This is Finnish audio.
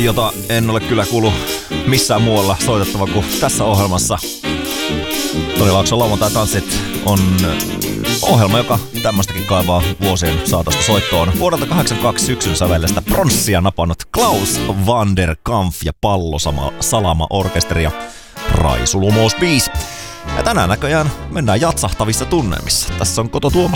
jota en ole kyllä kuullut missään muualla soitettava kuin tässä ohjelmassa. Toni Laakson lauantai-tanssit on ohjelma, joka tämmöstäkin kaivaa vuosien saatosta soittoon. Vuodelta 82 syksyn sävellestä pronssia napannut Klaus van der Kampf ja Pallosalama-orkesteri ja Raisu Lumos biisi. Ja tänään näköjään mennään jatsahtavissa tunnelmissa. Tässä on Koto Tuomas.